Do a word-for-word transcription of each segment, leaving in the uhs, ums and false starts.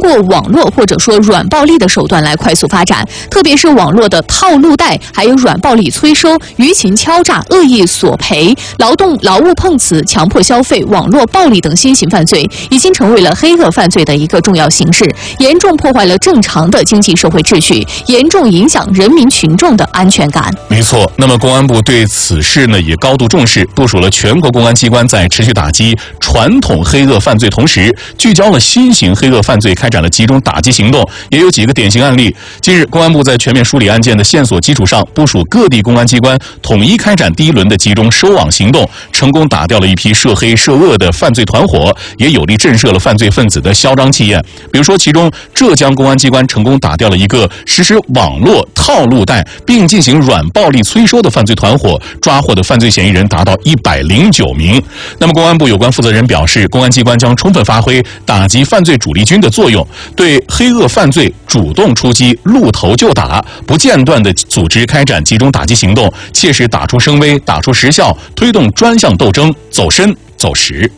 过网络或者说软暴力的手段来快速发展，特别是网络的套路贷，还有软暴力催收、舆情敲诈、恶意索赔、劳动劳务碰瓷、强迫消费、网络暴力等新型犯罪，已经成为了黑恶犯罪的一个重要形式，严重破坏了正常的经济社会秩序，严重影响人民群众的安全感。 没错，那么公安部对此事呢也高度重视，部署了全国公安机关在持续打击传统黑恶犯罪同时，聚焦了新型黑恶犯罪，开展了集中打击行动，也有几个典型案例。近日，公安部在全面梳理案件的线索基础上，部署各地公安机关统一开展第一轮的集中收网行动，成功打掉了一批涉黑涉恶的犯罪团伙，也有力震慑了犯罪分子的嚣张气焰。比如说，其中浙江公安机关成功打掉了一个实施网络套路贷并进行软暴力催收的犯罪团伙，抓获的犯罪嫌疑人达到一百零九名。那么，公安部有关负责人表示，公安机关将充分发挥打击犯罪主力军的作用，对黑恶犯罪主动出击，露头就打，不间断地组织开展集中打击行动，切实打出声威，打出实效，推动专项斗争走深走实。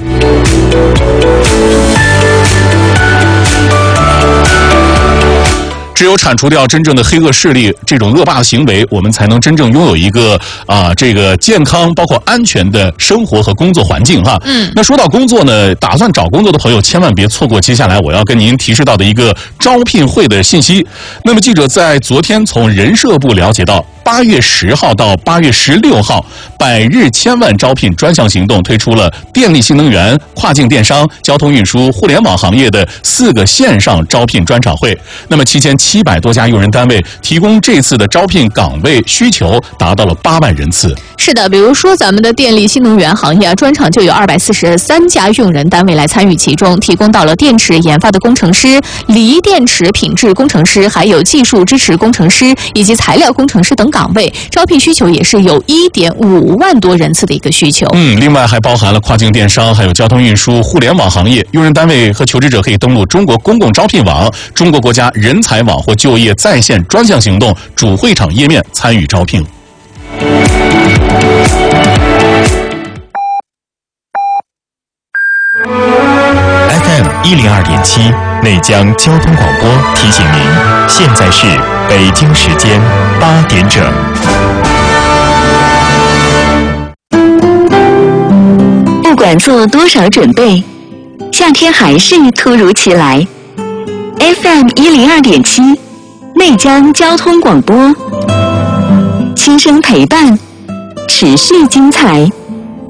只有铲除掉真正的黑恶势力，这种恶霸的行为，我们才能真正拥有一个啊、呃、这个健康包括安全的生活和工作环境哈。嗯，那说到工作呢，打算找工作的朋友千万别错过接下来我要跟您提示到的一个招聘会的信息。那么记者在昨天从人社部了解到，八月十号到八月十六号，百日千万招聘专项行动推出了电力、新能源、跨境电商、交通运输、互联网行业的四个线上招聘专场会。那么期间七百多家用人单位提供这次的招聘岗位需求达到了八万人次。 是的，比如说咱们的电力新能源行业啊，专场就有二百四十三家用人单位来参与其中，提供到了电池研发的工程师、锂电池品质工程师，还有技术支持工程师以及材料工程师等岗位，招聘需求也是有一点五万多人次的一个需求。 嗯，另外还包含了跨境电商，还有交通运输、互联网行业。用人单位和求职者可以登录中国公共招聘网、中国国家人才网或就业在线专项行动主会场页面参与招聘。 F M 一零二点七内江交通广播提醒您，现在是北京时间八点整。 不管做多少准备，夏天还是突如其来。F M 一零二点七内江交通广播，轻声陪伴，持续精彩。